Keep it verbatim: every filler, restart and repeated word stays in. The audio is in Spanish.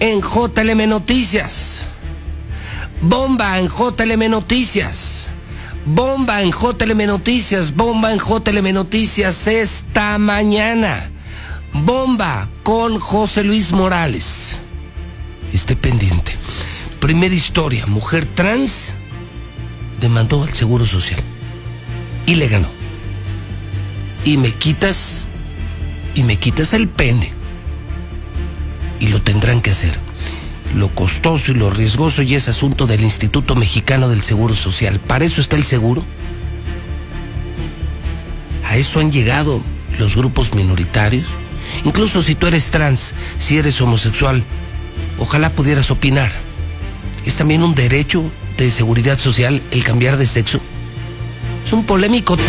en J L M Noticias. Bomba en J L M Noticias. Bomba en J L M Noticias. Bomba en J L M Noticias esta mañana. Bomba con José Luis Morales. Esté pendiente. Primera historia, mujer trans demandó al Seguro Social y le ganó. Y me quitas, y me quitas el pene. Y lo tendrán que hacer. Lo costoso y lo riesgoso ya es asunto del Instituto Mexicano del Seguro Social. ¿Para eso está el seguro? ¿A eso han llegado los grupos minoritarios? Incluso si tú eres trans, si eres homosexual, ojalá pudieras opinar. ¿Es también un derecho de seguridad social el cambiar de sexo? Es un polémico